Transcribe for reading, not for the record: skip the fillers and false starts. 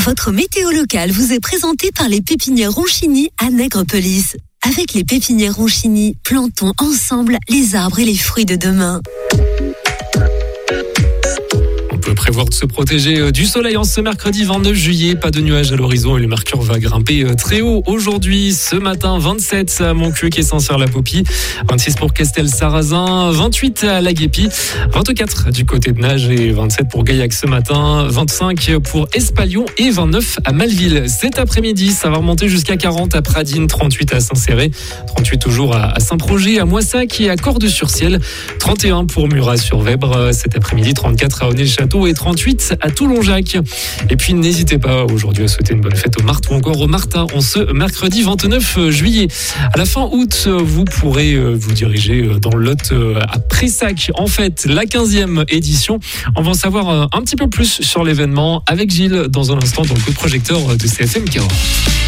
Votre météo locale vous est présentée par les pépinières Ronchini à Nègrepelisse. Avec les pépinières Ronchini, plantons ensemble les arbres et les fruits de demain. On peut prévoir de se protéger du soleil en ce mercredi 29 juillet. Pas de nuages à l'horizon et le mercure va grimper très haut aujourd'hui. Ce matin, 27 à Montcuq et Saint-Cyr-la-Popie, 26 pour Castel-Sarrazin, 28 à La Guépie, 24 du côté de Nage et 27 pour Gaillac ce matin, 25 pour Espalion et 29 à Malville. Cet après-midi, ça va remonter jusqu'à 40 à Pradines, 38 à Saint-Céré, 38 toujours à Saint-Projet, à Moissac et à Cordes-sur-Ciel, 31 pour Murat-sur-Vèbre cet après-midi, 34 à Honnay-le-Château et 38 à Toulonjac. Et puis n'hésitez pas aujourd'hui à souhaiter une bonne fête aux Martes ou encore aux Martins en ce mercredi 29 juillet. À la fin août, vous pourrez vous diriger dans le Lot à Pressac. En fait, la 15e édition. On va en savoir un petit peu plus sur l'événement avec Gilles dans un instant dans le coup de projecteur de CFM Cahors.